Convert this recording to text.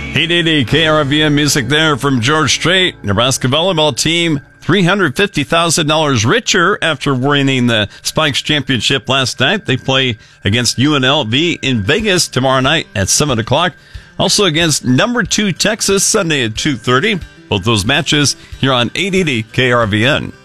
880 KRVN music there from George Strait. Nebraska volleyball team $350,000 richer after winning the Spikes Championship last night. They play against UNLV in Vegas tomorrow night at 7 o'clock. Also against number 2 Texas Sunday at 2:30. Both those matches here on 880 KRVN.